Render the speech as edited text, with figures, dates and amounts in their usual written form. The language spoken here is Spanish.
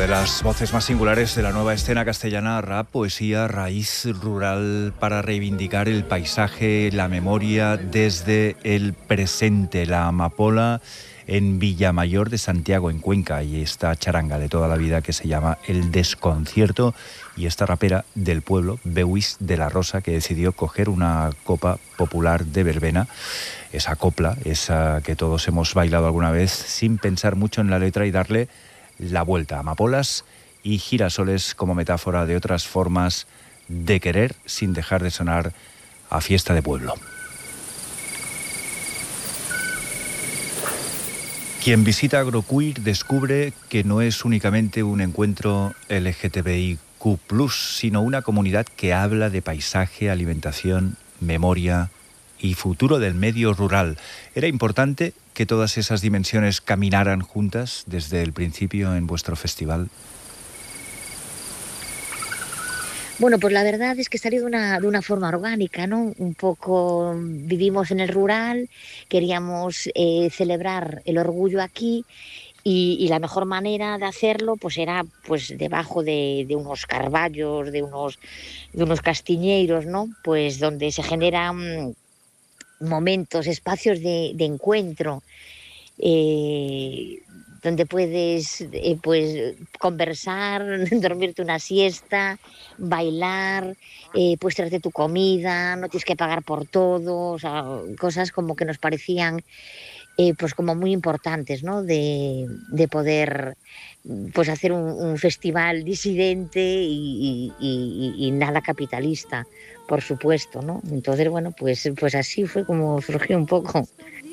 de las voces más singulares de la nueva escena castellana, rap, poesía, raíz rural para reivindicar el paisaje, la memoria desde el presente. La amapola en Villamayor de Santiago, en Cuenca, y esta charanga de toda la vida que se llama El Desconcierto, y esta rapera del pueblo, Beuys de la Rosa, que decidió coger una copa popular de verbena, esa copla, esa que todos hemos bailado alguna vez, sin pensar mucho en la letra y darle la vuelta. Amapolas y girasoles como metáfora de otras formas de querer sin dejar de sonar a fiesta de pueblo. Quien visita Agroqueer descubre que no es únicamente un encuentro LGTBIQ+, sino una comunidad que habla de paisaje, alimentación, memoria y futuro del medio rural. Era importante que todas esas dimensiones caminaran juntas desde el principio en vuestro festival. Bueno, pues la verdad es que salió de una forma orgánica, ¿no? Un poco vivimos en el rural, queríamos celebrar el orgullo aquí y la mejor manera de hacerlo pues era pues debajo de unos carballos, de unos castiñeiros, ¿no? Pues donde se generan momentos, espacios de encuentro, donde puedes pues conversar, dormirte una siesta, bailar, puedes traerte tu comida, no tienes que pagar por todo, o sea, cosas como que nos parecían pues como muy importantes, ¿no? De poder pues hacer un festival disidente y nada capitalista, por supuesto, ¿no? Entonces, bueno, pues así fue como surgió un poco.